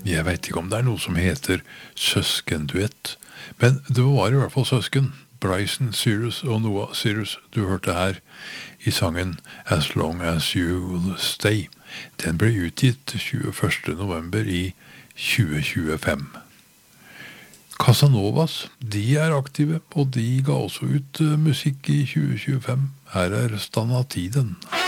Jeg vet ikke om det noe som heter søskenduett, men det var I hvert fall søsken. Bryson Cyrus og Noah Cyrus du hørte her I sangen As Long As You'll Stay. Den ble utgitt 21. november I 2025. Casanovas, de aktive, og de ga også ut musikk I 2025. Her Stanna tiden.